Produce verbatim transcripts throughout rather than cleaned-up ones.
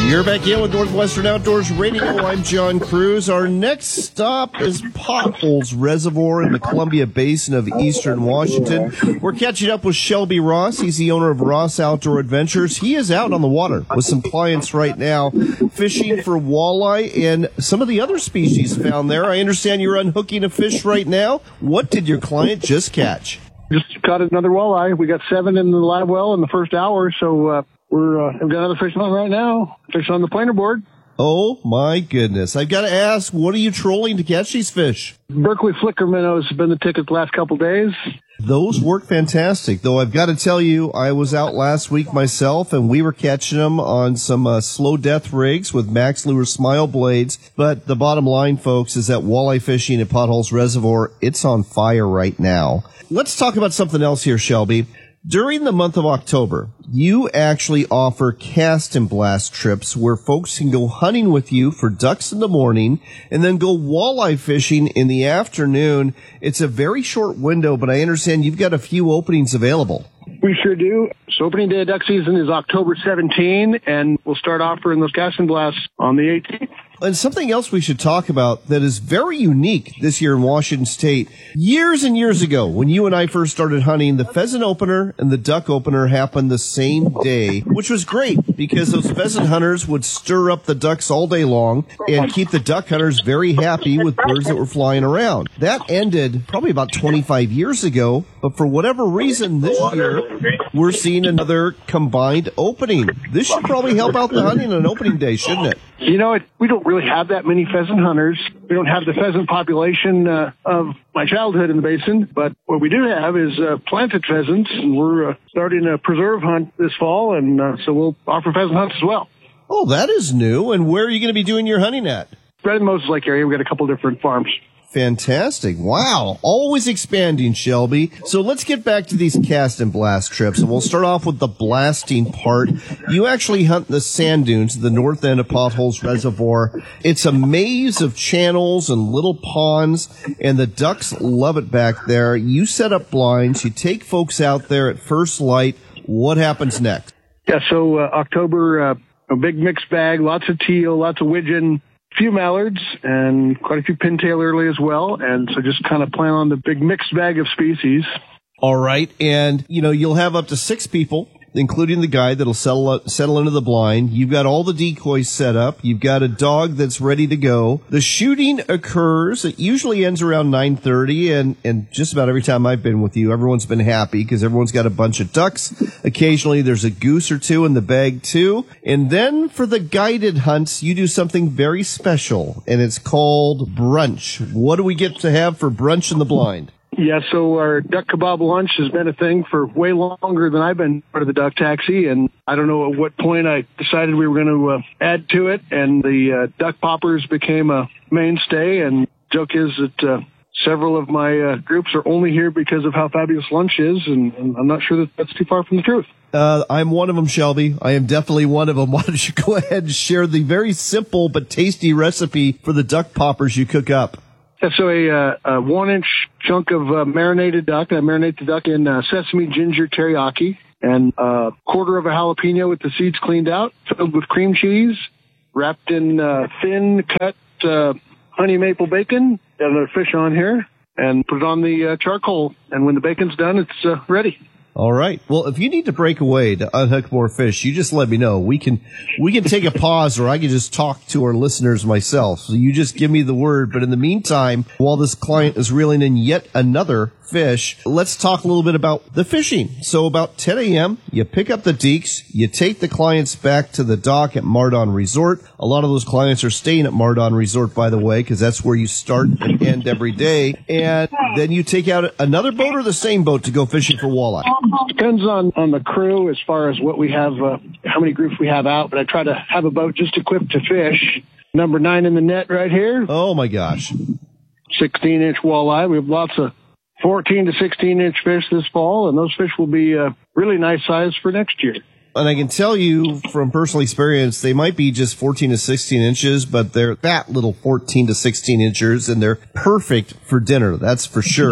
You're back in with Northwestern Outdoors Radio. I'm John Cruz. Our next stop is Potholes Reservoir in the Columbia Basin of eastern Washington. We're catching up with Shelby Ross. He's the owner of Ross Outdoor Adventures. He is out on the water with some clients right now fishing for walleye and some of the other species found there. I understand you're unhooking a fish right now. What did your client just catch? Just caught another walleye. We got seven in the live well in the first hour, so uh, we're uh, we've got another fish on right now. Fish on the planer board. Oh my goodness! I've got to ask, what are you trolling to catch these fish? Berkeley flicker minnows have been the ticket the last couple days. Those work fantastic, though I've got to tell you, I was out last week myself, and we were catching them on some uh, slow death rigs with Max Lure Smile blades. But the bottom line, folks, is that walleye fishing at Potholes Reservoir, it's on fire right now. Let's talk about something else here, Shelby. During the month of October, you actually offer cast and blast trips where folks can go hunting with you for ducks in the morning and then go walleye fishing in the afternoon. It's a very short window, but I understand you've got a few openings available. We sure do. So opening day of duck season is October seventeenth, and we'll start offering those cast and blasts on the eighteenth. And something else we should talk about that is very unique this year in Washington State. Years and years ago, when you and I first started hunting, the pheasant opener and the duck opener happened the same day, which was great because those pheasant hunters would stir up the ducks all day long and keep the duck hunters very happy with birds that were flying around. That ended probably about twenty-five years ago, but for whatever reason this year, we're seeing another combined opening. This should probably help out the hunting on opening day, shouldn't it? You know, it, we don't really have that many pheasant hunters. We don't have the pheasant population uh, of my childhood in the basin, but what we do have is uh, planted pheasants, and we're uh, starting a preserve hunt this fall, and uh, so we'll offer pheasant hunts as well. Oh, that is new. And where are you going to be doing your hunting at? Right in the Moses Lake area. We've got a couple different farms. Fantastic. Wow. Always expanding, Shelby. So let's get back to these cast and blast trips, and we'll start off with the blasting part. You actually hunt the sand dunes at the north end of Potholes Reservoir. It's a maze of channels and little ponds, and the ducks love it back there. You set up blinds. You take folks out there at first light. What happens next? Yeah, so uh, October, uh, a big mixed bag, lots of teal, lots of widgeon, few mallards, and quite a few pintail early as well. And so just kind of plan on the big mixed bag of species. All right. And, you know, you'll have up to six people, including the guy that'll settle settle into the blind. You've got all the decoys set up. You've got a dog that's ready to go. The shooting occurs. It usually ends around nine thirty, and, and just about every time I've been with you, everyone's been happy because everyone's got a bunch of ducks. Occasionally there's a goose or two in the bag too. And then for the guided hunts, you do something very special, and it's called brunch. What do we get to have for brunch in the blind? Yeah, so our duck kebab lunch has been a thing for way longer than I've been part of the duck taxi, and I don't know at what point I decided we were going to uh, add to it, and the uh, duck poppers became a mainstay, and joke is that uh, several of my uh, groups are only here because of how fabulous lunch is, and, and I'm not sure that that's too far from the truth. Uh, I'm one of them, Shelby. I am definitely one of them. Why don't you go ahead and share the very simple but tasty recipe for the duck poppers you cook up? Yeah, so a, uh, a one-inch chunk of uh, marinated duck. I marinate the duck in uh, sesame ginger teriyaki, and a quarter of a jalapeno with the seeds cleaned out, filled with cream cheese, wrapped in uh, thin cut uh, honey maple bacon. Got another fish on here, and put it on the uh, charcoal. And when the bacon's done, it's uh, ready. All right. Well, if you need to break away to unhook more fish, you just let me know. We can we can take a pause, or I can just talk to our listeners myself. So you just give me the word. But in the meantime, while this client is reeling in yet another fish, let's talk a little bit about the fishing. So about ten a.m., you pick up the deeks, you take the clients back to the dock at Mardon Resort. A lot of those clients are staying at Mardon Resort, by the way, because that's where you start and end every day. And then you take out another boat or the same boat to go fishing for walleye. Depends on, on the crew as far as what we have, uh, how many groups we have out, but I try to have a boat just equipped to fish. Number nine in the net right here. Oh, my gosh. sixteen-inch walleye. We have lots of fourteen to sixteen-inch fish this fall, and those fish will be uh, really nice size for next year. And I can tell you from personal experience, they might be just fourteen to sixteen inches, but they're that little fourteen to sixteen inches, and they're perfect for dinner. That's for sure.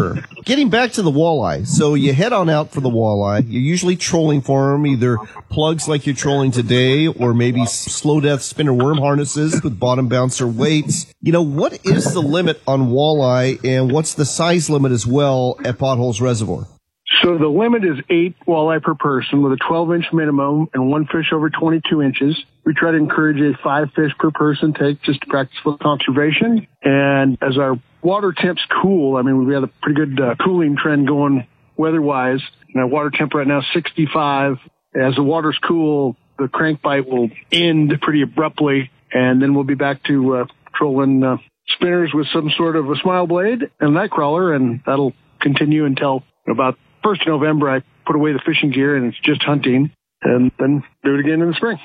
getting back to the walleye. So you head on out for the walleye. You're usually trolling for them, either plugs like you're trolling today or maybe slow death spinner worm harnesses with bottom bouncer weights. You know, what is the limit on walleye and what's the size limit as well at Potholes Reservoir? So the limit is eight walleye per person with a twelve inch minimum and one fish over twenty-two inches. We try to encourage a five fish per person take just to practice with conservation. And as our water temps cool, I mean, we have a pretty good uh, cooling trend going weather-wise. And our water temp right now is sixty-five. As the water's cool, the crankbite will end pretty abruptly, and then we'll be back to uh, trolling uh, spinners with some sort of a smile blade and night crawler, and that'll continue until about first of November. I put away the fishing gear, and it's just hunting, and then do it again in the spring.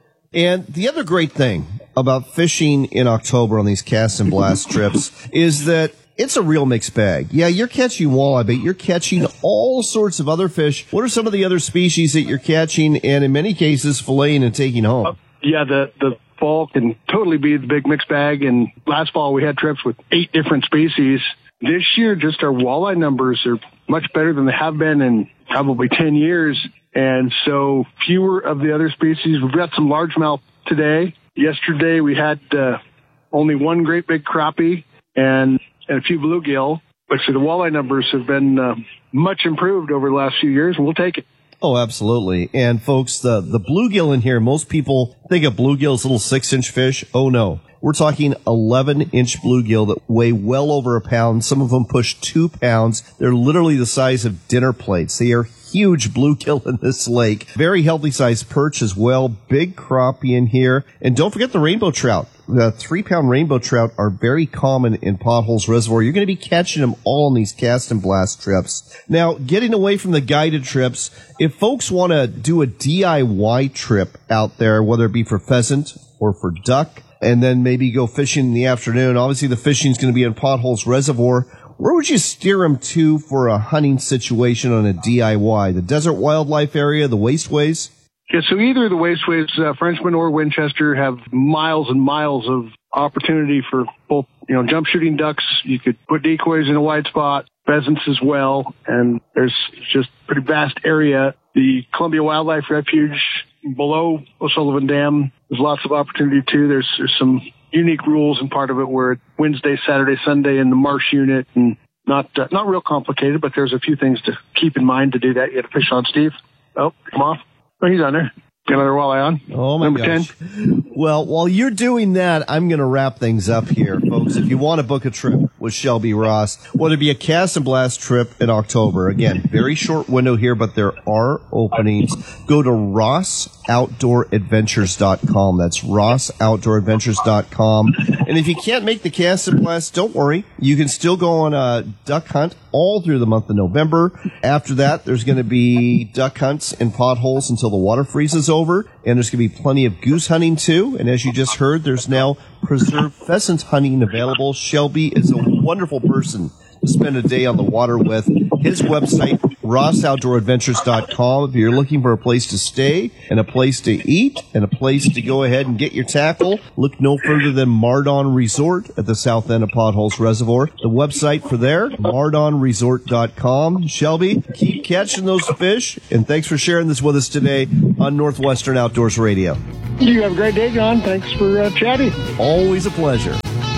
And the other great thing about fishing in October on these cast and blast trips is that it's a real mixed bag. Yeah, you're catching walleye, but you're catching all sorts of other fish. What are some of the other species that you're catching and in many cases filleting and taking home? Uh, yeah, the, the fall can totally be the big mixed bag. And last fall we had trips with eight different species. This year, just our walleye numbers are much better than they have been in probably ten years. And so fewer of the other species. We've got some largemouth today. Yesterday we had uh, only one great big crappie and, and a few bluegill. But so the walleye numbers have been uh, much improved over the last few years, and we'll take it. Oh, absolutely. And folks, the, the bluegill in here, most people think of bluegill as little six inch fish. Oh no. We're talking eleven inch bluegill that weigh well over a pound. Some of them push two pounds. They're literally the size of dinner plates. They are huge bluegill in this lake. Very healthy sized perch as well. Big crappie in here. And don't forget the rainbow trout. The three pound rainbow trout are very common in Potholes Reservoir. You're going to be catching them all on these cast and blast trips. Now, getting away from the guided trips, if folks want to do a D I Y trip out there, whether it be for pheasant or for duck, and then maybe go fishing in the afternoon, obviously the fishing is going to be in Potholes Reservoir. Where would you steer them to for a hunting situation on a D I Y? The desert wildlife area, the wasteways? Yeah, so either the wasteways, uh, Frenchman or Winchester, have miles and miles of opportunity for both, you know, jump shooting ducks. You could put decoys in a wide spot, pheasants as well, and there's just a pretty vast area. The Columbia Wildlife Refuge below O'Sullivan Dam, there's lots of opportunity too. There's, there's some unique rules in part of it where Wednesday, Saturday, Sunday in the marsh unit, and not uh, not real complicated, but there's a few things to keep in mind to do that. You got to fish on, Steve. Oh, come off. Oh, he's on there. Got another walleye on. Oh, my Number gosh. ten. Well, while you're doing that, I'm going to wrap things up here, folks. If you want to book a trip with Shelby Ross, whether it be a cast and blast trip in October, again, very short window here, but there are openings. Go to ross outdoor adventures dot com. That's ross outdoor adventures dot com. And if you can't make the cast and blast, don't worry. You can still go on a duck hunt all through the month of November. After that, there's going to be duck hunts and potholes until the water freezes over. And there's going to be plenty of goose hunting too. And as you just heard, there's now preserved pheasant hunting available. Shelby is a wonderful person to spend a day on the water with. His website, ross outdoor adventures dot com. If you're looking for a place to stay and a place to eat and a place to go ahead and get your tackle, look no further than Mardon Resort at the south end of Potholes Reservoir. The website for there, mardon resort dot com. Shelby, keep catching those fish, and thanks for sharing this with us today on Northwestern Outdoors Radio. You have a great day, John. Thanks for uh, chatting. Always a pleasure.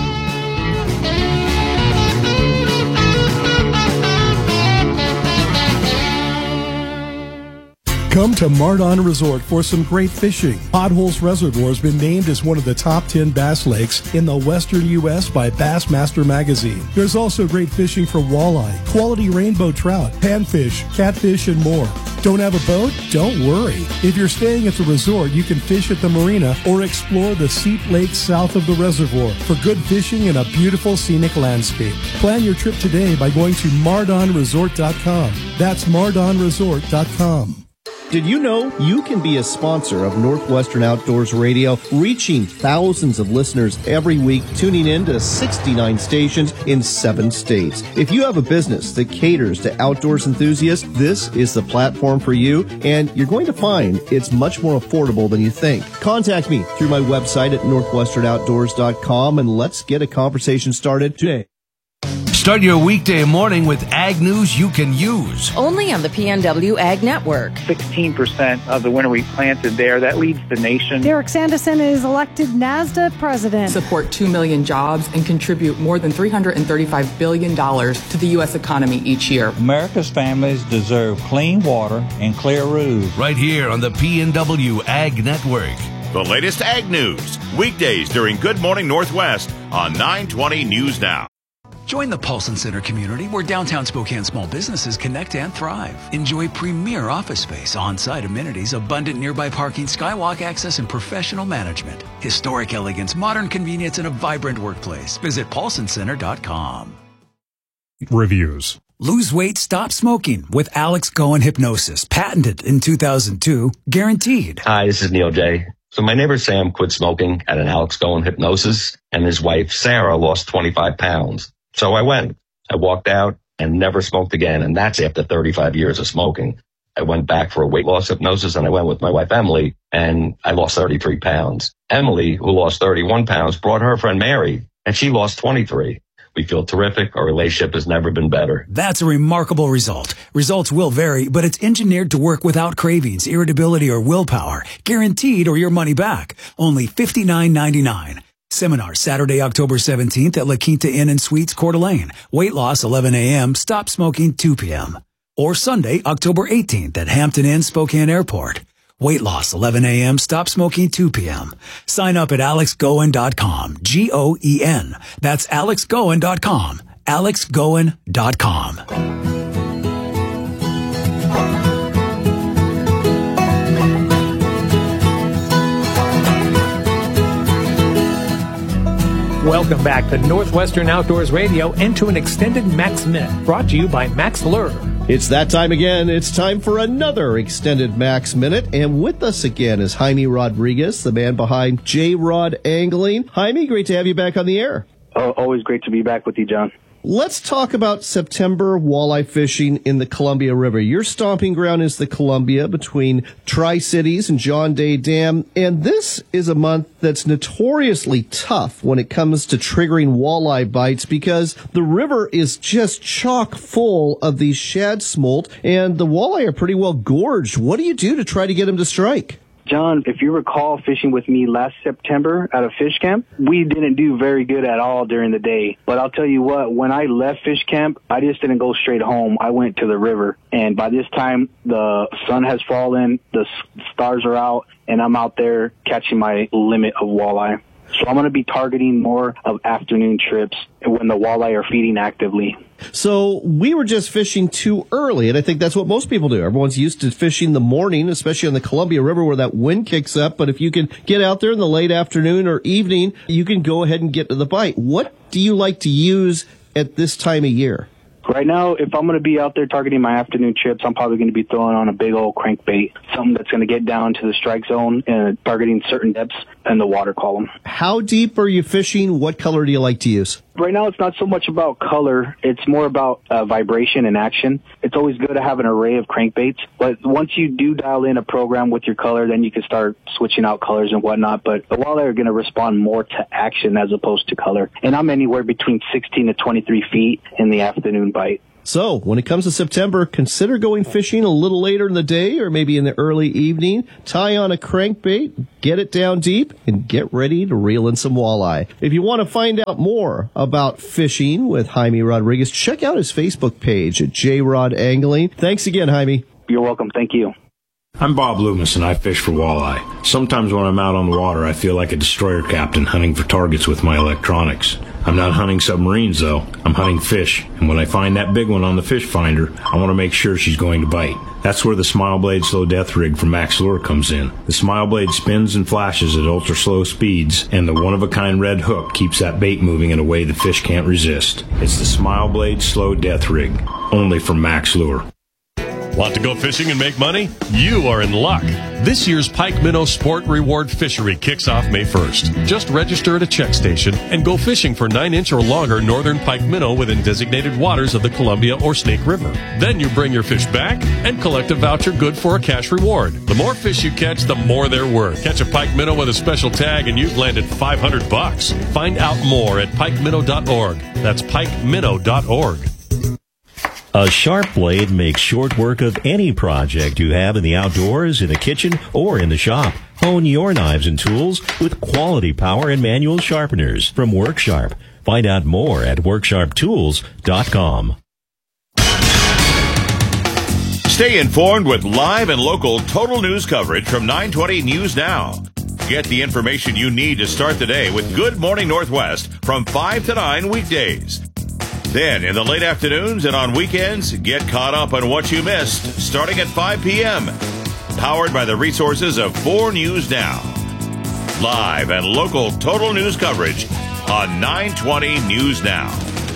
Come to Mardon Resort for some great fishing. Potholes Reservoir has been named as one of the top ten bass lakes in the western U S by Bassmaster Magazine. There's also great fishing for walleye, quality rainbow trout, panfish, catfish, and more. Don't have a boat? Don't worry. If you're staying at the resort, you can fish at the marina or explore the Seep Lake south of the reservoir for good fishing and a beautiful scenic landscape. Plan your trip today by going to mardon resort dot com. That's mardon resort dot com. Did you know you can be a sponsor of Northwestern Outdoors Radio, reaching thousands of listeners every week, tuning in to sixty-nine stations in seven states? If you have a business that caters to outdoors enthusiasts, this is the platform for you, and you're going to find it's much more affordable than you think. Contact me through my website at northwestern outdoors dot com, and let's get a conversation started today. Start your weekday morning with ag news you can use. Only on the P N W Ag Network. sixteen percent of the winter wheat planted there. That leads the nation. Derek Sanderson is elected NASDA president. Support two million jobs and contribute more than three hundred thirty-five billion dollars to the U S economy each year. America's families deserve clean water and clear roofs. Right here on the P N W Ag Network. The latest ag news, weekdays during Good Morning Northwest on nine twenty News Now. Join the Paulson Center community where downtown Spokane small businesses connect and thrive. Enjoy premier office space, on-site amenities, abundant nearby parking, skywalk access, and professional management. Historic elegance, modern convenience, and a vibrant workplace. Visit paulson center dot com. Reviews. Lose weight, stop smoking with Alex Goen Hypnosis. Patented in two thousand two. Guaranteed. Hi, this is Neil J. So my neighbor Sam quit smoking at an Alex Goen Hypnosis, and his wife Sarah lost twenty-five pounds. So I went. I walked out and never smoked again, and that's after thirty-five years of smoking. I went back for a weight loss hypnosis, and I went with my wife Emily, and I lost thirty-three pounds. Emily, who lost thirty-one pounds, brought her friend Mary, and she lost twenty-three. We feel terrific. Our relationship has never been better. That's a remarkable result. Results will vary, but it's engineered to work without cravings, irritability, or willpower. Guaranteed or your money back. Only fifty-nine ninety-nine. Seminar Saturday, October seventeenth at La Quinta Inn and Suites, Coeur d'Alene. Weight loss eleven a.m., stop smoking two p.m. Or Sunday, October eighteenth at Hampton Inn, Spokane Airport. Weight loss eleven a.m., stop smoking two p.m. Sign up at alex goen dot com. G O E N. That's alex goen dot com. alex goen dot com. Welcome back to Northwestern Outdoors Radio and to an extended Max Minute brought to you by Max Lure. It's that time again. It's time for another extended Max Minute. And with us again is Jaime Rodriguez, the man behind J-Rod Angling. Jaime, great to have you back on the air. Oh, always great to be back with you, John. Let's talk about September walleye fishing in the Columbia River. Your stomping ground is the Columbia between Tri-Cities and John Day Dam, and this is a month that's notoriously tough when it comes to triggering walleye bites because the river is just chock full of these shad smolt, and the walleye are pretty well gorged. What do you do to try to get them to strike? John, if you recall fishing with me last September at a fish camp, we didn't do very good at all during the day. But I'll tell you what, when I left fish camp, I just didn't go straight home. I went to the river. And by this time, the sun has fallen, the stars are out, and I'm out there catching my limit of walleye. So I'm going to be targeting more of afternoon trips when the walleye are feeding actively. So we were just fishing too early, and I think that's what most people do. Everyone's used to fishing the morning, especially on the Columbia River where that wind kicks up. But if you can get out there in the late afternoon or evening, you can go ahead and get to the bite. What do you like to use at this time of year? Right now, if I'm going to be out there targeting my afternoon trips, I'm probably going to be throwing on a big old crankbait, something that's going to get down to the strike zone and targeting certain depths in the water column. How deep are you fishing? What color do you like to use? Right now, it's not so much about color. It's more about uh, vibration and action. It's always good to have an array of crankbaits. But once you do dial in a program with your color, then you can start switching out colors and whatnot. But the walleye are going to respond more to action as opposed to color. And I'm anywhere between sixteen to twenty-three feet in the afternoon bite. So, when it comes to September, consider going fishing a little later in the day or maybe in the early evening. Tie on a crankbait, get it down deep, and get ready to reel in some walleye. If you want to find out more about fishing with Jaime Rodriguez, check out his Facebook page at J-Rod Angling. Thanks again, Jaime. You're welcome. Thank you. I'm Bob Loomis, and I fish for walleye. Sometimes when I'm out on the water, I feel like a destroyer captain hunting for targets with my electronics. I'm not hunting submarines, though. I'm hunting fish, and when I find that big one on the fish finder, I want to make sure she's going to bite. That's where the Smile Blade Slow Death Rig from Max Lure comes in. The Smile Blade spins and flashes at ultra-slow speeds, and the one-of-a-kind red hook keeps that bait moving in a way the fish can't resist. It's the Smile Blade Slow Death Rig, only from Max Lure. Want to go fishing and make money? You are in luck. This year's Pike Minnow Sport Reward Fishery kicks off May first. Just register at a check station and go fishing for nine inch or longer northern pike minnow within designated waters of the Columbia or Snake River. Then you bring your fish back and collect a voucher good for a cash reward. The more fish you catch, the more they're worth. Catch a pike minnow with a special tag and you've landed five hundred bucks. Find out more at pike minnow dot org. That's pike minnow dot org. A sharp blade makes short work of any project you have in the outdoors, in the kitchen, or in the shop. Hone your knives and tools with quality power and manual sharpeners from WorkSharp. Find out more at work sharp tools dot com. Stay informed with live and local total news coverage from nine twenty News Now. Get the information you need to start the day with Good Morning Northwest from five to nine weekdays. Then, in the late afternoons and on weekends, get caught up on what you missed starting at five p.m. Powered by the resources of four News Now. Live and local total news coverage on nine twenty News Now.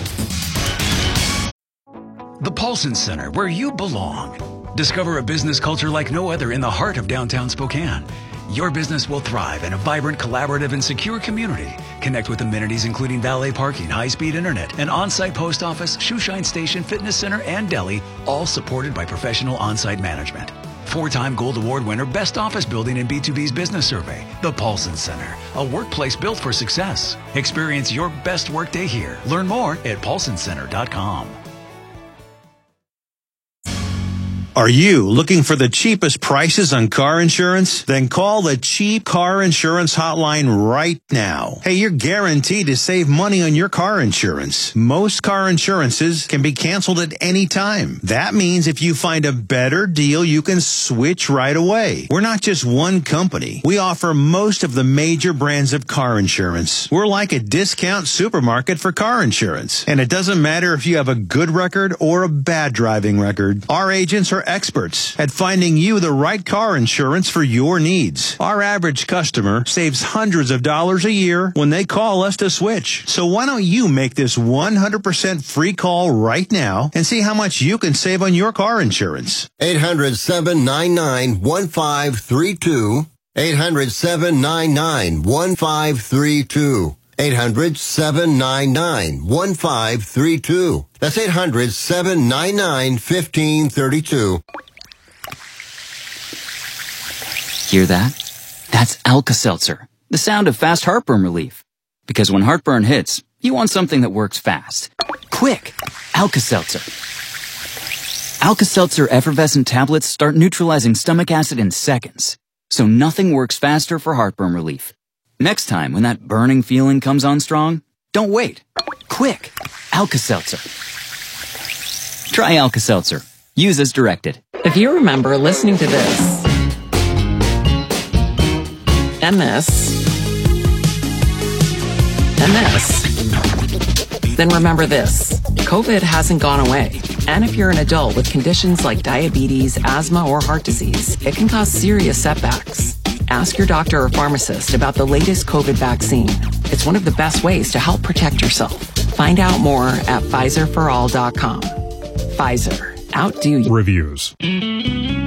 The Paulson Center, where you belong. Discover a business culture like no other in the heart of downtown Spokane. Your business will thrive in a vibrant, collaborative, and secure community. Connect with amenities including valet parking, high-speed internet, an on-site post office, shoeshine station, fitness center, and deli, all supported by professional on-site management. Four-time Gold Award winner, Best Office Building in B two B's Business Survey. The Paulson Center, a workplace built for success. Experience your best workday here. Learn more at paulson center dot com. Are you looking for the cheapest prices on car insurance? Then call the Cheap Car Insurance Hotline right now. Hey, you're guaranteed to save money on your car insurance. Most car insurances can be canceled at any time. That means if you find a better deal, you can switch right away. We're not just one company. We offer most of the major brands of car insurance. We're like a discount supermarket for car insurance. And it doesn't matter if you have a good record or a bad driving record. Our agents are experts at finding you the right car insurance for your needs. Our average customer saves hundreds of dollars a year when they call us to switch. So why don't you make this one hundred percent free call right now and see how much you can save on your car insurance? eight hundred, seven nine nine, one five three two. eight hundred, seven nine nine, one five three two. eight hundred, seven nine nine, one five three two. That's eight hundred, seven nine nine, one five three two. Hear that? That's Alka-Seltzer, the sound of fast heartburn relief. Because when heartburn hits, you want something that works fast. Quick! Alka-Seltzer. Alka-Seltzer effervescent tablets start neutralizing stomach acid in seconds. So nothing works faster for heartburn relief. Next time, when that burning feeling comes on strong, don't wait. Quick! Alka-Seltzer. Try Alka-Seltzer. Use as directed. If you remember listening to this, and this, and this, then remember this. COVID hasn't gone away. And if you're an adult with conditions like diabetes, asthma, or heart disease, it can cause serious setbacks. Ask your doctor or pharmacist about the latest COVID vaccine. It's one of the best ways to help protect yourself. Find out more at Pfizer for all dot com. Pfizer. Outdo you. Reviews.